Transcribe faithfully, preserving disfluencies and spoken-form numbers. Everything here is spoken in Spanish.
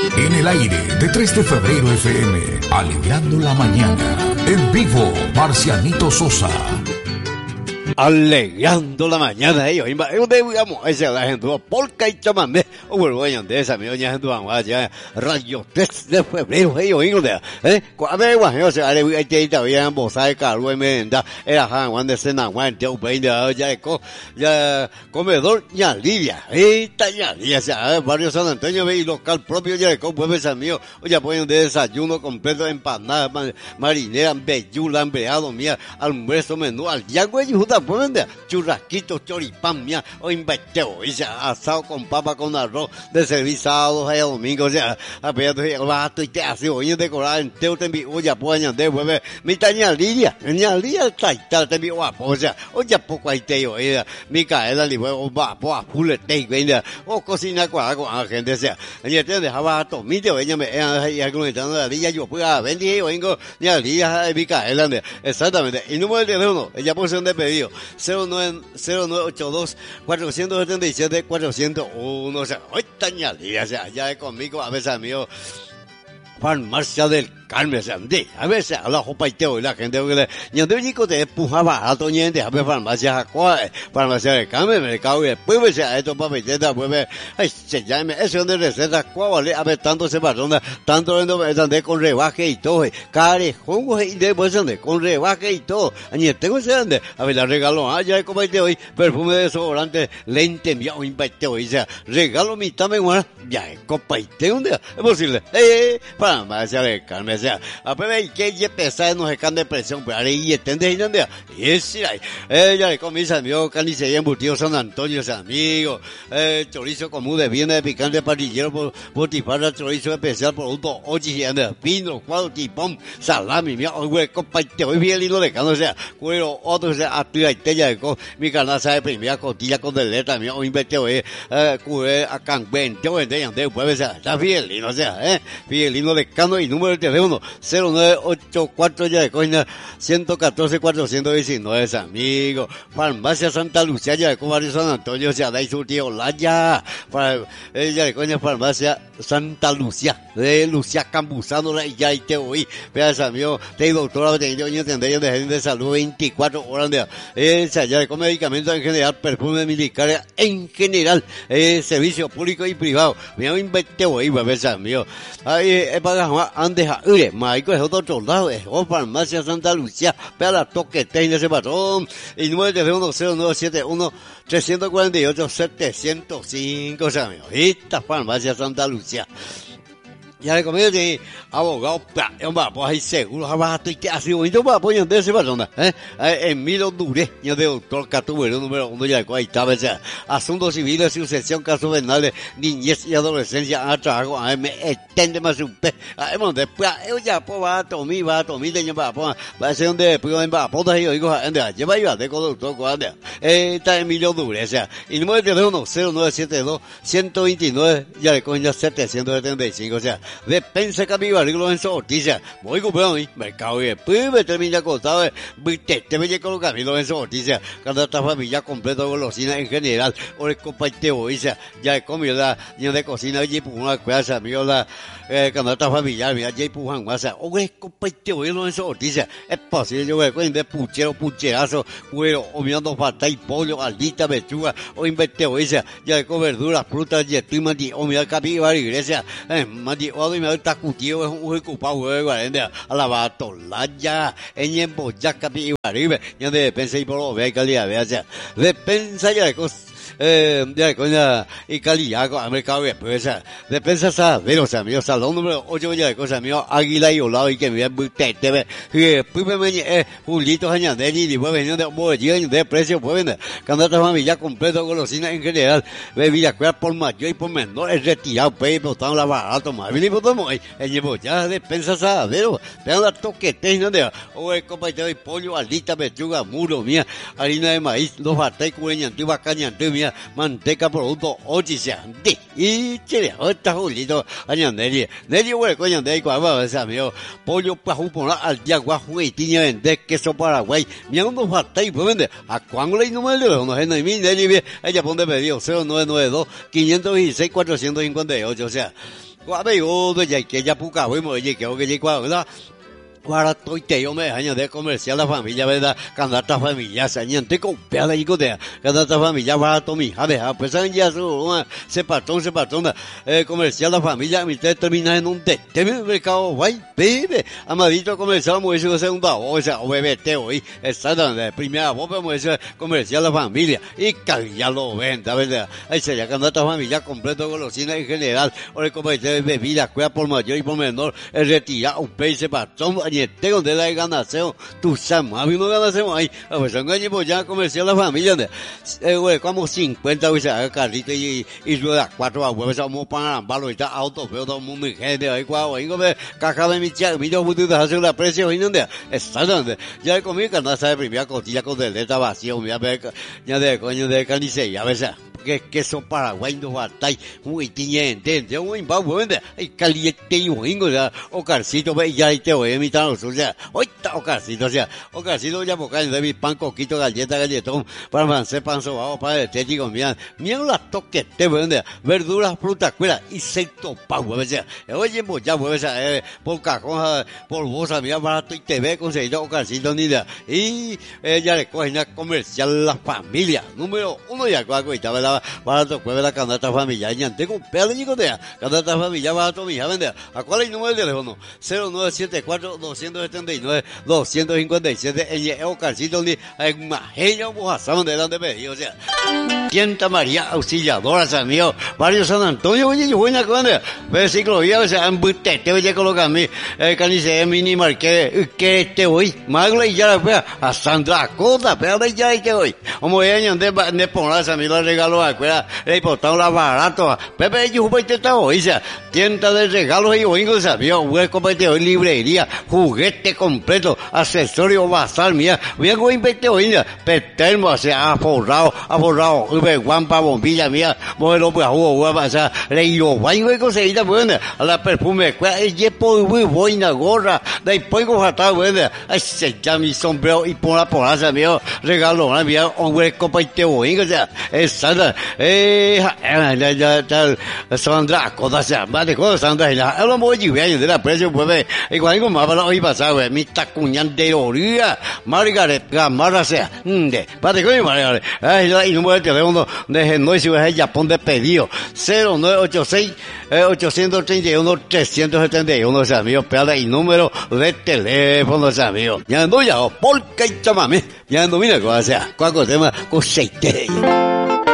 En el aire de tres de febrero F M, alegrando la mañana. En vivo, Marcianito Sosa. Alegrando la mañana, ellos, yo digamos, ese la gente, polka y chamamé, o bueno, de esa, mi doña gente, vamos a radio tres de febrero, ellos, ellos, eh, cuando hay guay, o sea, hay que ir a bozar, caro, menda, era Juan, Juan de Sena, Juan, Teo, Peña, ya, ya, comedor, ya, Lidia, esta, ya, Lidia, o sea, barrio San Antonio, y local propio, ya, pues, amigo, oye, ponen de desayuno completo, empanada, marinera, bellula, empleado, mía, almuerzo, menú, al ya, güey, justa, pues, churrasquitos, choripán, mía, o inverteo, o sea, asado con papa con arroz, de servicio sábados a domingo, o sea, apenas bato y te hace hoy decorar en teo, te envío, oye, pues, añade, pues, mi taña lidia, ña lidia, taita, te envío, o sea, oye, poco ahí te oye, mi caela, li, o va, pues, a full te, venga, o cocina con la gente, o sea, y te dejaba a tomite, oye, me, y argumentando la lidia, yo, pues, a venir, vengo, ña lidia, mi caela, exactamente, y número de teléfono, ella puso un pedido, cero nueve ocho dos, cuatro siete siete, cuatro cero uno, o sea, hoy taña lidia, o sea, ya es conmigo, a veces amigo, Farmacia del Carmen, o sea, de, a veces a la jopa y teo y la gente, que le, y donde chico te empujaba a toñente, a ver farmacia jacoa, farmacia del Carmen, mercado, y después, o sea, esto papeteta, pues, ay, se llame, ese donde receta, cuál vale, a ver, tanto se patrona, tanto donde con rebaje y todo, carejón, y después donde con rebaje y todo, y tengo ese donde, a ver, la regalo, ah, ya es como hoy, perfume de desodorante, lente, mía, o inviteo, y sea, regalo mitad me guarda, ya es copa y teo, es posible, eh, farmacia del Carmen, o sea, a ver, y que ya pesar no se can de presión, pero ahí entiende, y donde, y es, ella le comienza, amigo, carnicería embutido San Antonio, ese amigo, eh, chorizo común de viene de picante parrillero, por, botifarra, chorizo especial, producto, oye, anda, pino, cuadro, tipón, salami, mira, hoy, compa, te voy bien lindo de cano, o sea, cuero, otro, o sea, activa y tella de co, mi canasta de primera costilla con deleta, mira, hoy inventeo, eh, eh, cure, a canben, te voy a entender, pues, o sea, está bien lindo, o sea, eh, bien lindo de cano y número de teléfono, cero nueve ocho cuatro ya de coña, ciento catorce, cuatrocientos diecinueve, amigo, farmacia Santa Lucía, ya de co, barrio San Antonio, o sea, dai su tío, Laya, para, ella de coña, farmacia Santa Lucía, de Lucía Campuzano, la ya y te oí, veas, amigo, te doctora, te yo entender de gente de salud veinticuatro horas de, esa ya de con medicamentos en general, perfume militar en general, eh, servicio público y privado, mira, invente oí, veas, amigo, ahí, es para antes a ure, maico es otro lado, es o farmacia Santa Lucía, vea la toque en ese patrón, y número de teléfono cero nueve siete uno, tres cuatro ocho, siete cero cinco, o sea, amigo, esta farmacia Santa Lucía. Ya le comí de abogado, pues ahí seguro, abajo y que así bonito para apoyar de ese persona, eh, Emilio Duré, yo de doctor Catubero, número uno, ya ahí estaba, ese asuntos civiles, sucesión, casos penales, niñez y adolescencia, a trabajo, a me extende más un pe, a hemos después, yo ya, pues va a tomar, va a tomar, de va a poner, va a ser donde después va a poner, yo digo, ande, lleva yo, de doctor, cuando, eh, está Emilio Duré, o sea, y número de teléfono cero nueve siete dos, uno dos nueve, ya le coña setecientos setenta y cinco, o sea, Despensa Capibari, Lorenzo Ortiz, voy a comprar hoy, mercado y después me termina acostado, viste, te voy a colocar mi Lorenzo Ortiz, cada esta familia completa de golosina en general, o el comparteo, o sea, ya he comido la, niño de cocina, y pues una casa, amigo, la, eh, cuando esta familia, mira, ya pues un guasa, o el comparteo, y Lorenzo Ortiz, es posible, yo voy a coger de puchero, pucherazo, cuero, o mirando falta y pollo, aldita, pechuga, o inverteo, o sea, ya he comido verduras, frutas, y estoy mati, o mira, Capibari, iglesia, eh, mati, o y me está cutido, es un ocupado, a la batolaya, en emboya, Capibari, ya de despensa y por lo vea calidad, vea, sea, despensa ya de cosas, eh, ya coña, y calidad, a mercado y después, despensa Sadero, o sea, mío, salón número ocho, ya de cosas, mío, Águila y Olado, y que me ve, te, te ve, y después me venía, eh, Julito Añandeli, y después venía de bolsillo, de precio, pues vender, candata familia completo, golosina en general, bebida, cuál por mayor y por menor, es retirado, pe, botado la barato, más bien, y botamos, en el ya despensa Sadero, vean la toquete, ¿no? O el compañero de pollo, alita, pechuga, muro, mía, harina de maíz, los batés, cureñantí, bacañantí, mía, manteca, producto, ochiseante, y chile, otra Julito Añandeli, Nelly, güey, coño, de ahí, cuando va a ser, amigo, pollo, pajú, por al día, guajo, y tiña, vender, queso Paraguay, mira, unos batés, pues vende, a cuánto le número de los, no es mi Nelly, ella pone pedido, cero nueve nueve dos, quinientos dieciséis, cuatrocientos cincuenta y ocho, o sea, 我没有的就que ya puca voy mo que que que qua ¿verdad? Para tôi teo me año de comercial la familia verdad cuando esta familia se añente con pela y codea cuando esta familia va a tomar a ver pues ya su se patrón se patrón eh comercial la familia mi te termina en un te te mercado guay bebe amadito comercial mo eso segunda o sea o bebe te hoy está donde primera vos vemos eso comercial la familia y ya lo venta verdad ahí se ya cuando esta familia completo golosina en general o el comercial de bebida cuida por mayor y por menor el retira un pez patrón y tengo de la ganación tú sabes a mí no ganamos ahí pues son años ya comercial la familia eh güey como cincuenta o sea carrito y y rueda cuatro abuelos somos para valorizar auto pero todo el mundo gente ahí cuau ahí como caja de mi chica mi yo puedo hacer la precio y no está donde ya comí canasta de primera costilla con deleta vacío ya ve ya de coño de carnicería a veces que queso Paraguay no va a estar muy tiniente yo muy va bueno hay caliente y wingo ya o carcito ve ya te voy a invitar o sea hoy está o carcito o sea o carcito ya boca de mi pan coquito galleta galletón para francés pan sobao para el té y comida mira las toques te vende verduras frutas cuera y secto pavo o sea oye pues ya pues eh por cajón por bolsa mira barato y te ve conseguido o carcito ni de y ella le coge una comercial la familia número uno ya cuaco y estaba barato pues la canasta familiar y antes con pelo y codea canasta familiar barato mi hija vende a cuál es el número de teléfono cero nueve siete cuatro dos siete nueve dos cinco siete el el carcito ni hay más ellos mojasaban de donde pedido o sea Tienta María Auxiliadora San mío barrio San Antonio oye yo buena con versículo vía o sea en butete oye colocarme el canice mini marque que te voy magla y ya la a Sandra Cota pero ya que hoy como ella de de poner a mí los regalos afuera le importaba la barato Pepe yo voy te está hoy sea tienda de regalos y oigo sabía hueco de librería juguete completo accesorio basal mía voy a go invertir hoy petermo o sea aforrado aforrado ube guampa bombilla mía modelo pues jugo guapa o sea le yo voy a conseguir buena a la perfume y yepo muy buena gorra de pongo hasta buena ay se ya mi sombrero y por la porasa mío regalo a mía un hueco de oigo o sea esa eh ya ya ya Sandra cosa sea más de cosas Sandra ya lo muy bien de la precio pues igual como más para hoy pasado mi tacuñan de orilla Margaret Gamara sea de para que Margaret ay la y número de teléfono de no si es Japón de pedido cero nueve ocho seis ocho tres uno tres siete uno o sea mío peda y número de teléfono o sea mío ya no ya porque chamame ya no mira cosa sea cuál tema con seite